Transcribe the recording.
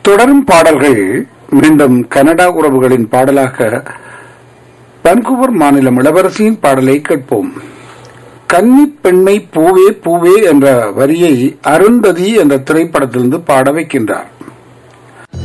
தொடரும் பாடல்கள் மீண்டும் கனடா உறவுகளின் பாடலாக வான்கூவர் மாநிலம் இளவரசியின் பாடலை கேட்போம். கன்னி பெண்மை பூவே பூவே என்ற வரியை அருந்ததி என்ற திரைப்படத்திலிருந்து பாட வைக்கின்றார்.